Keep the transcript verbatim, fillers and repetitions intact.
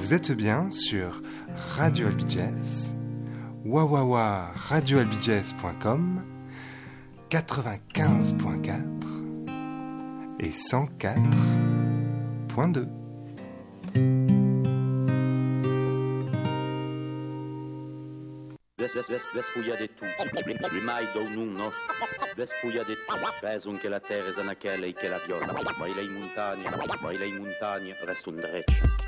Vous êtes bien sur Radio Albiges, wawawa radio albiges point com, quatre-vingt-quinze point quatre et cent quatre point deux. Despujadetto, rimai donum nostro, despujadetto, pesum che la terra è anachele e che la viola, ma le montagne, ma le montagne restano drecce.